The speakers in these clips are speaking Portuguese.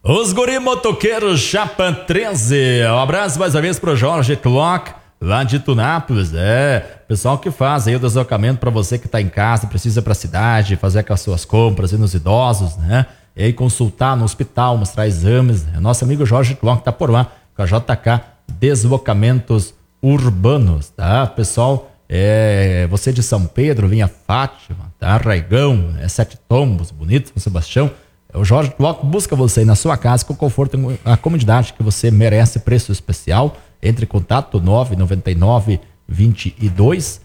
Os guri motoqueiros Chapa 13. Um abraço mais uma vez pro Jorge Clock, lá de Tunápolis. Pessoal que faz aí o deslocamento para você que tá em casa, precisa ir pra cidade, fazer as suas compras, ir nos idosos, né? E aí consultar no hospital, mostrar exames. Nosso amigo Jorge Clock tá por lá, com a JK Deslocamentos Urbanos, tá? Pessoal, você de São Pedro, Vinha Fátima, tá? Raigão, Sete Tombos, Bonito, São Sebastião. O Jorge Clock busca você aí na sua casa com conforto e a comodidade que você merece, preço especial. Entre em contato 999 22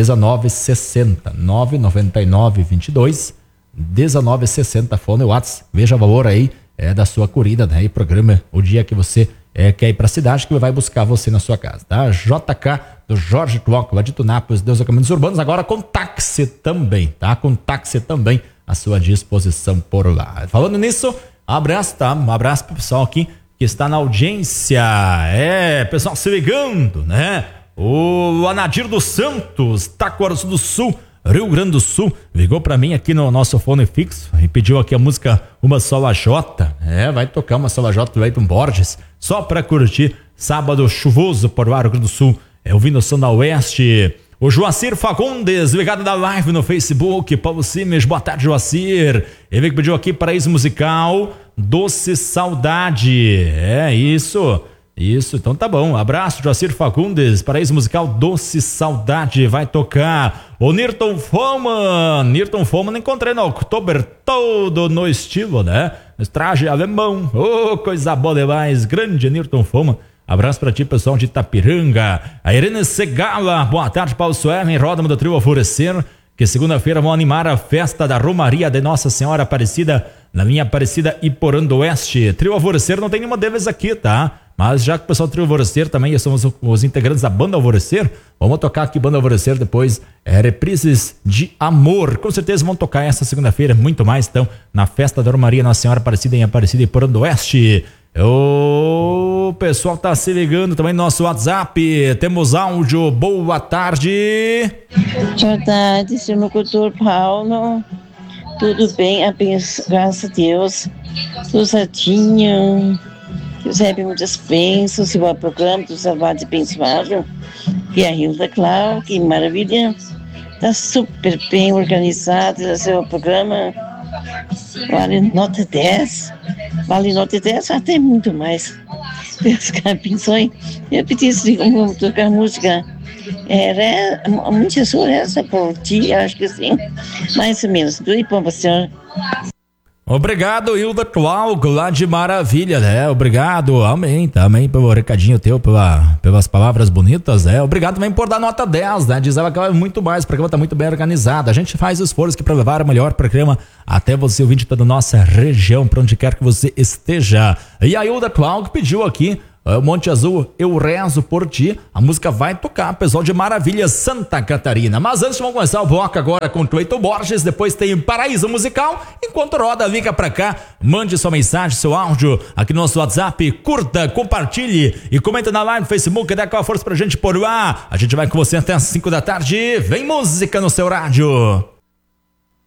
1960 999 22 1960, fone WhatsApp. Veja o valor aí da sua corrida, né? E programa o dia que você quer ir para a cidade, que vai buscar você na sua casa, tá? JK do Jorge Clock, lá de Tunápolis, Deslocamentos Urbanos, agora com táxi também, tá? Com táxi também à sua disposição por lá. Falando nisso, abraço, tá? Um abraço pro pessoal aqui que está na audiência, pessoal se ligando, né? O Anadir dos Santos, Taquaruçu do Sul, Rio Grande do Sul, ligou pra mim aqui no nosso fone fixo e pediu aqui a música Uma Sola Jota. Vai tocar Uma Sola Jota do Leiton Borges, só pra curtir sábado chuvoso por Rio Grande do Sul, ouvindo o som da Oeste. O Joacir Fagundes, ligado da live no Facebook. Paulo Simes, boa tarde, Joacir. Ele pediu aqui Paraíso Musical, Doce Saudade. Isso, então tá bom. Abraço, Joacir Fagundes. Paraíso Musical, Doce Saudade. Vai tocar o Nirton Foman encontrei no Oktober todo no estilo, né? Traje alemão. Coisa boa demais. Grande Nirton Foman. Abraço pra ti, pessoal de Itapiranga. A Irene Segala, boa tarde, Paulo Suelen, Ródamo do Trio Alvorecer, que segunda-feira vão animar a festa da Romaria de Nossa Senhora Aparecida, na minha Aparecida Iporã do Oeste. Trio Alvorecer não tem nenhuma deles aqui, tá? Mas já que o pessoal do Trio Alvorecer também somos os integrantes da Banda Alvorecer, vamos tocar aqui Banda Alvorecer depois, Reprises de Amor. Com certeza vão tocar essa segunda-feira, muito mais, então, na festa da Romaria Nossa Senhora Aparecida em Aparecida Iporã do Oeste. O pessoal tá se ligando também no nosso WhatsApp. Temos áudio. Boa tarde. Boa tarde, seu locutor Paulo. Tudo bem? Graças a Deus. Tudo certinho. Recebe muitas bênçãos. Se vai ao programa do Salvador Abençoado. Que é a Hilda Clau. Que maravilha. Tá super bem organizado o seu programa. Vale nota 10. Vale nota 10, até muito mais. Deus abençoe. Eu pedi assim, como tocar música. Muita sua essa por ti, acho que sim. Mais ou menos. Tudo bom, senhor. Obrigado, Hilda Cláudio, lá de Maravilha, né? Obrigado, amém, também pelo recadinho teu, pelas palavras bonitas, né? Obrigado também por dar nota 10, né? Diz ela que ela é muito mais, o programa tá muito bem organizado. A gente faz esforço aqui para levar o melhor programa até você, ouvinte, toda a nossa região, para onde quer que você esteja. E a Hilda Cláudio pediu aqui, Monte Azul, Eu Rezo Por Ti. A música vai tocar, pessoal de Maravilha, Santa Catarina. Mas antes, vamos começar o bloco agora com Cleiton Borges. Depois tem Paraíso Musical. Enquanto roda, liga pra cá, mande sua mensagem, seu áudio aqui no nosso WhatsApp. Curta, compartilhe e comenta na live no Facebook. Dá aquela força pra gente por lá. A gente vai com você até as 5 da tarde. Vem música no seu rádio.